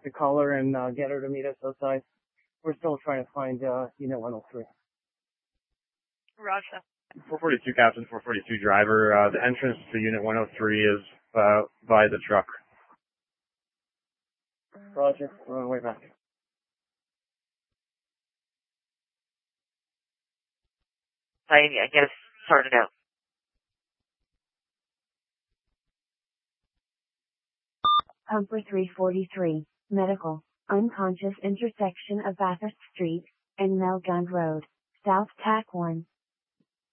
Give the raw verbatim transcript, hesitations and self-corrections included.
to call her and uh, get her to meet us outside. We're still trying to find uh, Unit one oh three. Roger. four forty-two Captain, four forty-two Driver. Uh, the entrance to Unit one oh three is uh, by the truck. Roger. We're on the way back. I, I guess, sorted out. Humper three forty-three, medical, unconscious intersection of Bathurst Street and Melgund Road, South Tack one.